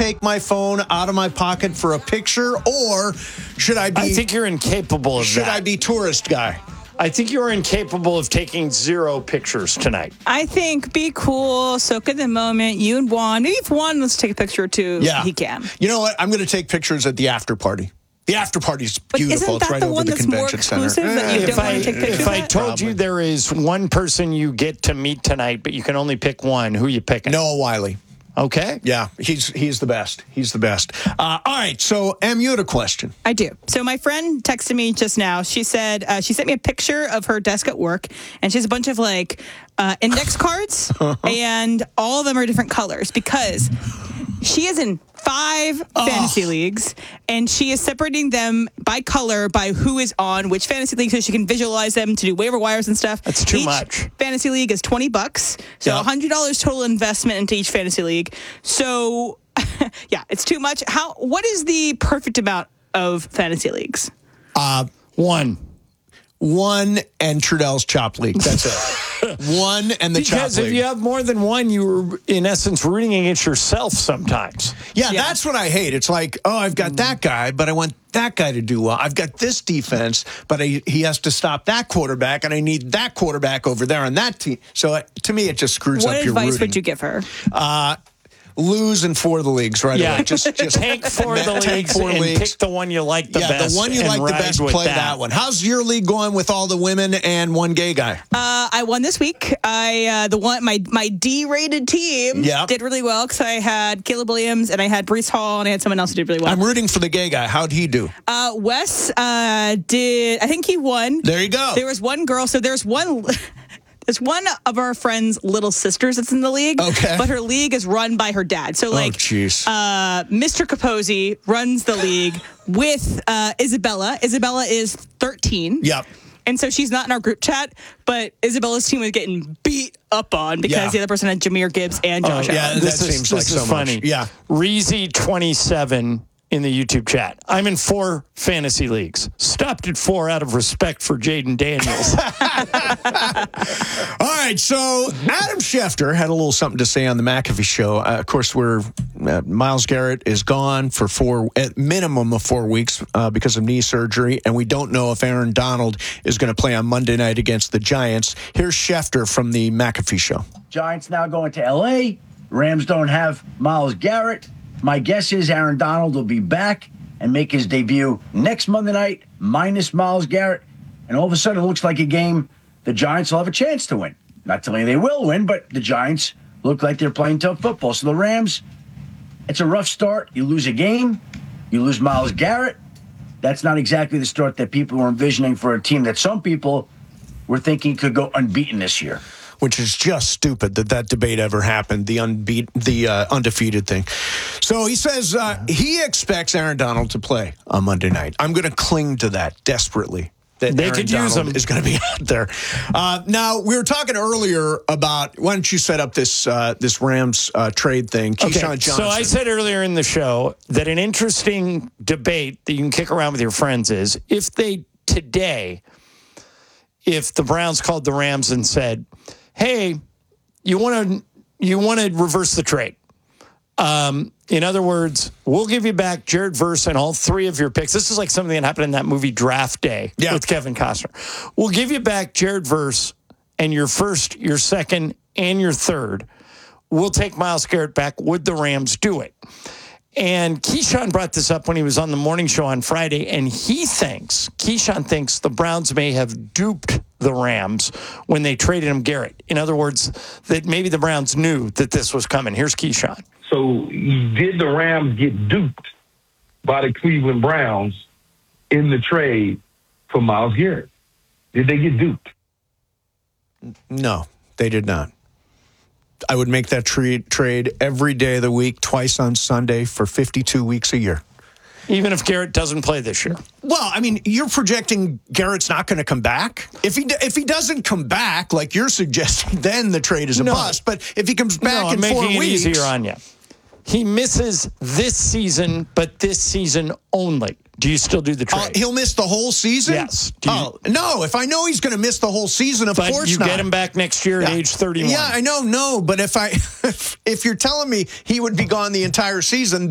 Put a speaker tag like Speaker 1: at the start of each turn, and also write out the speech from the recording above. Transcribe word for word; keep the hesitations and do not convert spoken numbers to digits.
Speaker 1: take my phone out of my pocket for a picture, or should I be...
Speaker 2: I think you're incapable of
Speaker 1: should
Speaker 2: that.
Speaker 1: Should I be tourist guy?
Speaker 2: I think you're incapable of taking zero pictures tonight.
Speaker 3: I think be cool, soak in the moment. You and Juan, maybe if Juan wants to take a picture or two,
Speaker 1: yeah.
Speaker 3: he can.
Speaker 1: You know what? I'm going to take pictures at the after party. The after party's beautiful.
Speaker 3: But isn't that
Speaker 1: it's right
Speaker 3: the
Speaker 1: over
Speaker 3: one
Speaker 1: the
Speaker 3: that's
Speaker 1: convention
Speaker 3: more exclusive
Speaker 1: center.
Speaker 3: that you
Speaker 2: If
Speaker 3: don't
Speaker 2: I,
Speaker 3: want to take pictures
Speaker 2: if I
Speaker 3: at?
Speaker 2: told
Speaker 1: Probably.
Speaker 2: you there is one person you get to meet tonight, but you can only pick one, who you picking?
Speaker 1: Noah Wiley.
Speaker 2: Okay.
Speaker 1: Yeah, he's he's the best. He's the best. Uh, all right, so Em, you had a question.
Speaker 3: I do. So my friend texted me just now. She said uh, she sent me a picture of her desk at work, and she has a bunch of like uh, index cards, and all of them are different colors because she is in five
Speaker 1: Oh.
Speaker 3: fantasy leagues, and she is separating them by color by who is on which fantasy league, so she can visualize them to do waiver wires and stuff.
Speaker 2: That's too
Speaker 3: each
Speaker 2: much.
Speaker 3: Fantasy league is twenty bucks, so
Speaker 1: Yeah.
Speaker 3: one hundred dollars total investment into each fantasy league. So, yeah, it's too much. How? What is the perfect amount of fantasy leagues?
Speaker 1: Uh,
Speaker 2: One.
Speaker 1: one and Trudell's Chop League. That's it. One and the
Speaker 2: Because
Speaker 1: Chop
Speaker 2: if
Speaker 1: League.
Speaker 2: you have more than one, you were, in essence, rooting against yourself sometimes.
Speaker 1: Yeah,
Speaker 3: Yeah.
Speaker 1: that's what I hate. It's like, oh, I've got that guy, but I want that guy to do well. I've got this defense, but I, he has to stop that quarterback, and I need that quarterback over there on that team. So uh, to me, it just screws
Speaker 3: What
Speaker 1: up your
Speaker 3: advice
Speaker 1: rooting.
Speaker 3: would you give her?
Speaker 1: Uh, lose in four of the leagues right
Speaker 2: Yeah,
Speaker 1: away. Just, just
Speaker 2: tank four of the
Speaker 1: tank
Speaker 2: leagues
Speaker 1: four
Speaker 2: and
Speaker 1: leagues.
Speaker 2: pick the one you like the
Speaker 1: yeah,
Speaker 2: best.
Speaker 1: the one you
Speaker 2: and
Speaker 1: like the
Speaker 2: ride
Speaker 1: best,
Speaker 2: with
Speaker 1: play that. one. How's your league going with all the women and one gay guy?
Speaker 3: Uh, I won this week. I uh, the one my my D-rated team
Speaker 1: Yeah.
Speaker 3: did really well because I had Caleb Williams and I had Brees Hall and I had someone else who did really well.
Speaker 1: I'm rooting for the gay guy. How'd he do?
Speaker 3: Uh, Wes uh, did. I think he won.
Speaker 1: There you go.
Speaker 3: There was one girl. So there's one. There's one of our friends' little sisters that's in the league.
Speaker 1: Okay.
Speaker 3: But her league is run by her dad. So like,
Speaker 1: oh, jeez.
Speaker 3: uh, Mister Capozzi runs the league with uh, Isabella. Isabella is thirteen.
Speaker 1: Yep.
Speaker 3: And so she's not in our group chat, but Isabella's team was getting beat up on because
Speaker 1: Yeah.
Speaker 3: the other person had Jameer Gibbs and Josh
Speaker 1: Oh, yeah,
Speaker 3: Allen.
Speaker 1: that
Speaker 2: This is,
Speaker 1: seems like
Speaker 2: this
Speaker 1: so
Speaker 2: is
Speaker 1: much.
Speaker 2: funny.
Speaker 1: Yeah.
Speaker 2: Reezy twenty-seven in the YouTube chat. I'm in four fantasy leagues. Stopped at four out of respect for Jaden Daniels.
Speaker 1: All right, so Adam Schefter had a little something to say on the McAfee show. Uh, of course, we're uh, Myles Garrett is gone for four, at minimum of four weeks uh, because of knee surgery, and we don't know if Aaron Donald is going to play on Monday night against the Giants. Here's Schefter from the McAfee show.
Speaker 4: Giants now going to L A. Rams don't have Myles Garrett. My guess is Aaron Donald will be back and make his debut next Monday night, minus Myles Garrett. And all of a sudden, it looks like a game the Giants will have a chance to win. Not telling you they will win, but the Giants look like they're playing tough football. So the Rams, it's a rough start. You lose a game. You lose Myles Garrett. That's not exactly the start that people were envisioning for a team that some people were thinking could go unbeaten this year.
Speaker 1: Which is just stupid that that debate ever happened, the unbeat, the uh, undefeated thing. So he says uh, he expects Aaron Donald to play on Monday night. I'm going to cling to that desperately. That
Speaker 2: They
Speaker 1: Aaron
Speaker 2: could use
Speaker 1: Donald
Speaker 2: him.
Speaker 1: is going to be out there. Uh, now we were talking earlier about why don't you set up this uh, this Rams uh, trade thing? Keyshawn
Speaker 2: Okay,
Speaker 1: Johnson.
Speaker 2: so I said earlier in the show that an interesting debate that you can kick around with your friends is if they today, if the Browns called the Rams and said, "Hey, you want to you want to reverse the trade." Um, in other words, we'll give you back Jared Verse and all three of your picks. This is like something that happened in that movie Draft Day
Speaker 1: Yeah.
Speaker 2: with Kevin Costner. We'll give you back Jared Verse and your first, your second, and your third. We'll take Myles Garrett back. Would the Rams do it? And Keyshawn brought this up when he was on the morning show on Friday, and he thinks, Keyshawn thinks the Browns may have duped the Rams when they traded him Garrett. In other words, that maybe the Browns knew that this was coming. Here's Keyshawn.
Speaker 5: So did the Rams get duped by the Cleveland Browns in the trade for Myles Garrett? Did they get duped?
Speaker 1: No, they did not. I would make that trade trade every day of the week, twice on Sunday for fifty-two weeks a year.
Speaker 2: Even if Garrett doesn't play this year.
Speaker 1: Well, I mean, you're projecting Garrett's not going to come back. If he if he doesn't come back, like you're suggesting, then the trade is a
Speaker 2: No.
Speaker 1: bust. But if he comes back
Speaker 2: no, I'm
Speaker 1: in
Speaker 2: making
Speaker 1: four
Speaker 2: it
Speaker 1: weeks,
Speaker 2: easier on you. He misses this season, but this season only. Do you still do the
Speaker 1: uh,
Speaker 2: trade?
Speaker 1: he'll miss the whole season.
Speaker 2: Yes. Do you-
Speaker 1: oh no! If I know he's going to miss the whole season, of
Speaker 2: but
Speaker 1: course
Speaker 2: you
Speaker 1: not.
Speaker 2: get him back next year at
Speaker 1: Yeah.
Speaker 2: age thirty-one.
Speaker 1: Yeah, I know. No, but if I if you're telling me he would be gone the entire season.